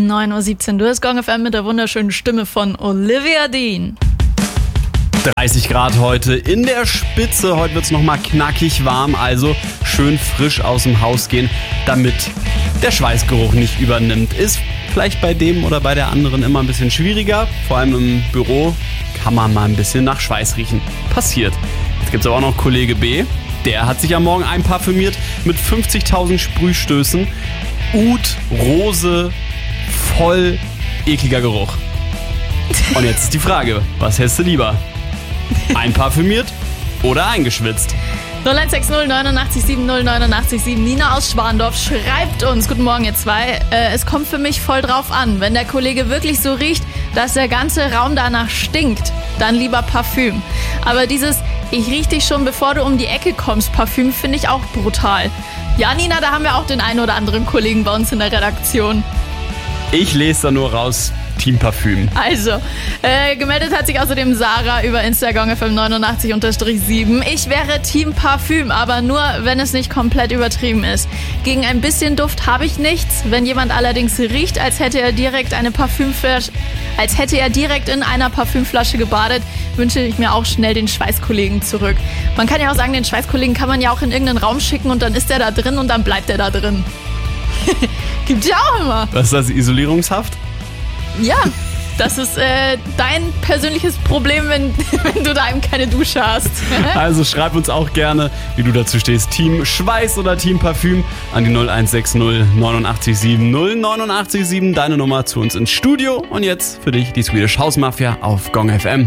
9:17 Uhr. Du hast Gong FM mit der wunderschönen Stimme von Olivia Dean. 30 Grad heute in der Spitze. Heute wird es nochmal knackig warm, also schön frisch aus dem Haus gehen, damit der Schweißgeruch nicht übernimmt. Ist vielleicht bei dem oder bei der anderen immer ein bisschen schwieriger. Vor allem im Büro kann man mal ein bisschen nach Schweiß riechen. Passiert. Jetzt gibt es aber auch noch Kollege B. Der hat sich am Morgen einparfümiert mit 50.000 Sprühstößen. Oud, Rose, voll ekliger Geruch. Und jetzt ist die Frage, was hältst du lieber? Einparfümiert oder eingeschwitzt? 0160 89 70 89 7. Nina aus Schwandorf schreibt uns, guten Morgen ihr zwei, es kommt für mich voll drauf an. Wenn der Kollege wirklich so riecht, dass der ganze Raum danach stinkt, dann lieber Parfüm. Aber dieses, ich riech dich schon bevor du um die Ecke kommst, Parfüm finde ich auch brutal. Ja Nina, da haben wir auch den einen oder anderen Kollegen bei uns in der Redaktion. Ich lese da nur raus, Team Parfüm. Also, gemeldet hat sich außerdem Sarah über Instagram FM89_7. Ich wäre Team Parfüm, aber nur, wenn es nicht komplett übertrieben ist. Gegen ein bisschen Duft habe ich nichts. Wenn jemand allerdings riecht, als hätte er direkt in einer Parfümflasche gebadet, wünsche ich mir auch schnell den Schweißkollegen zurück. Man kann ja auch sagen, den Schweißkollegen kann man ja auch in irgendeinen Raum schicken und dann ist er da drin und dann bleibt er da drin. Gibt's ja auch immer. Was ist das, Isolierungshaft? Ja, das ist dein persönliches Problem, wenn du daheim keine Dusche hast. Also schreib uns auch gerne, wie du dazu stehst. Team Schweiß oder Team Parfüm an die 0160 89 70 89 7. Deine Nummer zu uns ins Studio. Und jetzt für dich die Swedish House Mafia auf Gong FM.